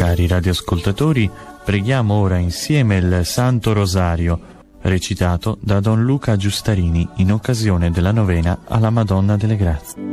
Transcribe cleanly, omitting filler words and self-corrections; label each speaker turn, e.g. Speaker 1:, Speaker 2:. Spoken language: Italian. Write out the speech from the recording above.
Speaker 1: Cari radioascoltatori, preghiamo ora insieme il Santo Rosario, recitato da Don Luca Giustarini in occasione della novena alla Madonna delle Grazie.